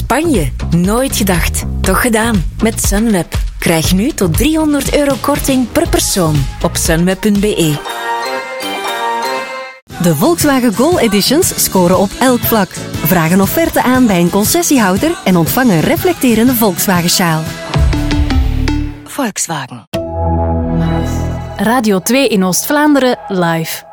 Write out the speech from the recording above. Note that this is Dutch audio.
Spanje. Nooit gedacht. Toch gedaan. Met Sunweb. Krijg nu tot €300 korting per persoon op sunweb.be. De Volkswagen Gol Editions scoren op elk vlak. Vraag een offerte aan bij een concessiehouder en ontvang een reflecterende Volkswagen-sjaal. Volkswagen. Radio 2 in Oost-Vlaanderen live.